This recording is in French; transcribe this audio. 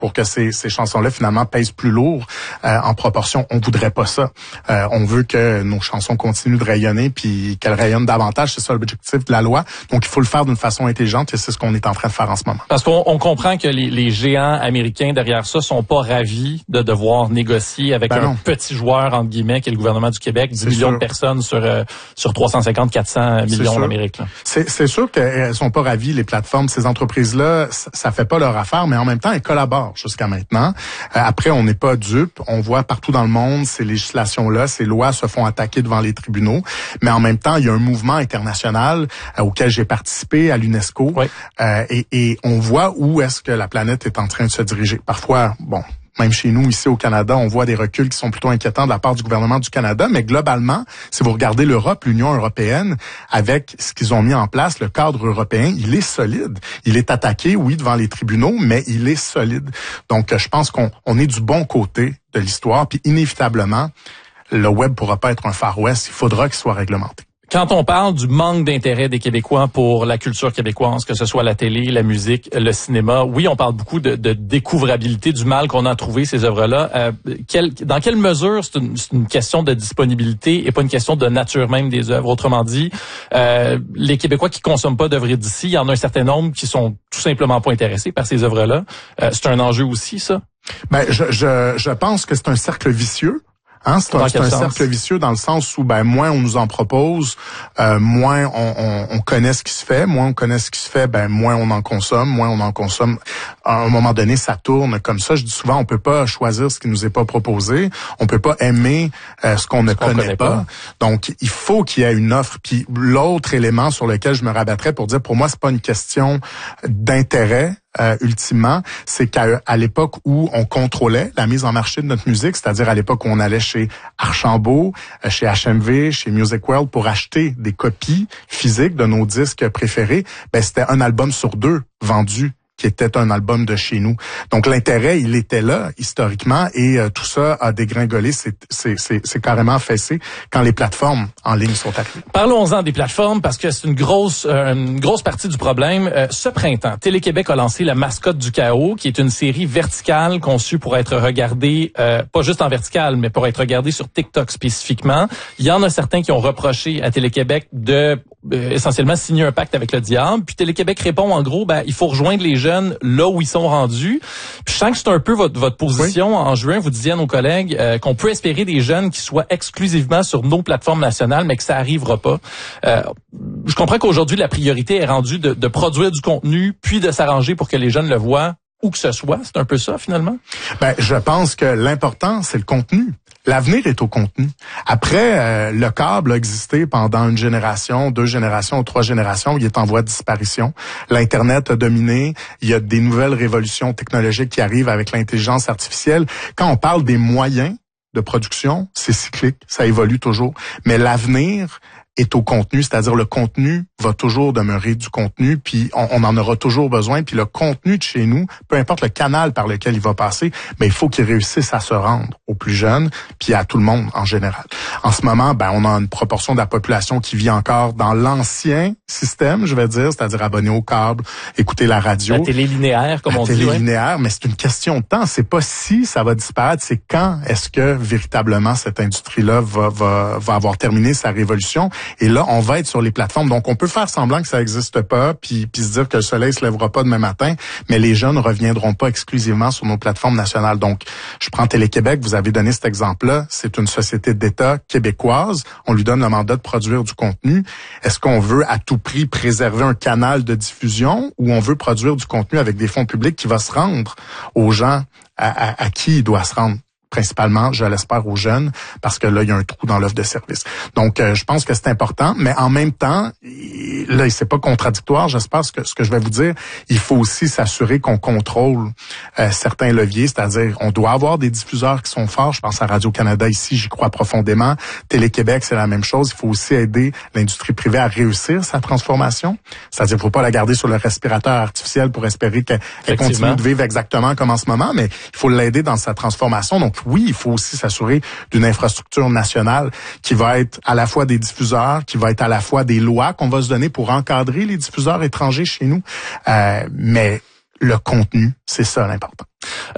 pour que ces chansons-là finalement pèsent plus lourd en proportion. On voudrait pas ça. On veut que nos chansons continuent de rayonner puis qu'elles rayonnent davantage. C'est ça l'objectif de la loi. Donc il faut le faire d'une façon intelligente et c'est ce qu'on est en train de faire en ce moment. Parce qu'on comprend que les géants américains derrière ça sont pas ravis de devoir négocier avec un petit joueur entre guillemets qui est le gouvernement du Québec, 10 millions de personnes sur 350-400 millions d'Amérique. Là. C'est sûr qu'elles sont pas ravies les plateformes. Ces entreprises-là, ça fait pas leur affaire, mais en même temps elles collaborent jusqu'à maintenant. Après, on n'est pas dupe. On voit partout dans le monde ces législations-là, ces lois se font attaquer devant les tribunaux. Mais en même temps, il y a un mouvement international auquel j'ai participé à l'UNESCO. Oui. Et on voit où est-ce que la planète est en train de se diriger. Parfois, même chez nous, ici au Canada, on voit des reculs qui sont plutôt inquiétants de la part du gouvernement du Canada. Mais globalement, si vous regardez l'Europe, l'Union européenne, avec ce qu'ils ont mis en place, le cadre européen, il est solide. Il est attaqué, oui, devant les tribunaux, mais il est solide. Donc, je pense qu'on est du bon côté de l'histoire. Puis, inévitablement, le web pourra pas être un Far West. Il faudra qu'il soit réglementé. Quand on parle du manque d'intérêt des Québécois pour la culture québécoise, que ce soit la télé, la musique, le cinéma, oui, on parle beaucoup de découvrabilité, du mal qu'on a trouvé ces œuvres-là. Dans quelle mesure c'est une question de disponibilité et pas une question de nature même des œuvres? Autrement dit, les Québécois qui consomment pas d'œuvres d'ici, il y en a un certain nombre qui sont tout simplement pas intéressés par ces œuvres-là. C'est un enjeu aussi, ça? Je pense que c'est un cercle vicieux. C'est un cercle vicieux dans le sens où moins on nous en propose, moins on connaît ce qui se fait, moins on connaît ce qui se fait, moins on en consomme. À un moment donné, ça tourne comme ça. Je dis souvent, on peut pas choisir ce qui nous est pas proposé, on peut pas aimer ce qu'on ne connaît pas. Donc il faut qu'il y ait une offre. Puis l'autre élément sur lequel je me rabattrais pour dire, pour moi, c'est pas une question d'intérêt. Ultimement, c'est qu'à l'époque où on contrôlait la mise en marché de notre musique, c'est-à-dire à l'époque où on allait chez Archambault, chez HMV, chez Music World pour acheter des copies physiques de nos disques préférés, c'était un album sur 2 vendu qui était un album de chez nous. Donc l'intérêt, il était là historiquement et tout ça a dégringolé, c'est carrément fessé quand les plateformes en ligne sont arrivées. Parlons-en des plateformes parce que c'est une grosse partie du problème. Ce printemps, Télé-Québec a lancé La Mascotte du chaos, qui est une série verticale conçue pour être regardée pas juste en verticale, mais pour être regardée sur TikTok spécifiquement. Il y en a certains qui ont reproché à Télé-Québec de essentiellement signer un pacte avec le diable. Puis Télé-Québec répond en gros, il faut rejoindre les jeunes là où ils sont rendus. Puis je sens que c'est un peu votre position. Oui. En juin, vous disiez à nos collègues qu'on peut espérer des jeunes qui soient exclusivement sur nos plateformes nationales, mais que ça arrivera pas. Je comprends qu'aujourd'hui, la priorité est rendue de produire du contenu, puis de s'arranger pour que les jeunes le voient où que ce soit. C'est un peu ça, finalement? Je pense que l'important, c'est le contenu. L'avenir est au contenu. Après, le câble a existé pendant une génération, 2 générations, 3 générations. Il est en voie de disparition. L'Internet a dominé. Il y a des nouvelles révolutions technologiques qui arrivent avec l'intelligence artificielle. Quand on parle des moyens de production, c'est cyclique, ça évolue toujours. Mais l'avenir est au contenu, c'est-à-dire le contenu va toujours demeurer du contenu, puis on en aura toujours besoin, puis le contenu de chez nous, peu importe le canal par lequel il va passer, mais il faut qu'il réussisse à se rendre aux plus jeunes, puis à tout le monde en général. En ce moment, on a une proportion de la population qui vit encore dans l'ancien système, je vais dire, c'est-à-dire abonné au câble, écouter la radio. La télé linéaire, comme on dit. La télé linéaire, mais c'est une question de temps. C'est pas si ça va disparaître, c'est quand est-ce que véritablement cette industrie-là va avoir terminé sa révolution. Et là, on va être sur les plateformes. Donc, on peut faire semblant que ça n'existe pas, puis se dire que le soleil se lèvera pas demain matin, mais les jeunes ne reviendront pas exclusivement sur nos plateformes nationales. Donc, je prends Télé-Québec, vous avez donné cet exemple-là. C'est une société d'État québécoise. On lui donne le mandat de produire du contenu. Est-ce qu'on veut à tout prix préserver un canal de diffusion ou on veut produire du contenu avec des fonds publics qui va se rendre aux gens à qui il doit se rendre? Principalement, je l'espère, aux jeunes, parce que là, il y a un trou dans l'offre de service. Donc, je pense que c'est important, mais en même temps, là, c'est pas contradictoire, j'espère, ce que je vais vous dire. Il faut aussi s'assurer qu'on contrôle certains leviers, c'est-à-dire, on doit avoir des diffuseurs qui sont forts. Je pense à Radio-Canada ici, j'y crois profondément. Télé-Québec, c'est la même chose. Il faut aussi aider l'industrie privée à réussir sa transformation. C'est-à-dire, il faut pas la garder sur le respirateur artificiel pour espérer qu'elle continue de vivre exactement comme en ce moment, mais il faut l'aider dans sa transformation. Donc, oui, il faut aussi s'assurer d'une infrastructure nationale qui va être à la fois des diffuseurs, qui va être à la fois des lois qu'on va se donner pour encadrer les diffuseurs étrangers chez nous. Mais le contenu, c'est ça l'important.